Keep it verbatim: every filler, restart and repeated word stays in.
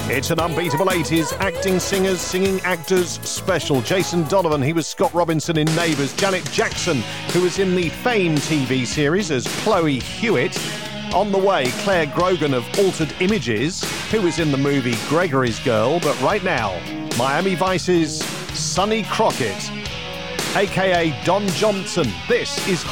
It's an unbeatable eighties acting singers, singing actors special. Jason Donovan, he was Scott Robinson in Neighbours. Janet Jackson, who was in the Fame T V series as Chloe Hewitt. On the way, Claire Grogan of Altered Images, who was in the movie Gregory's Girl. But right now, Miami Vice's Sonny Crockett, a k a. Don Johnson. This is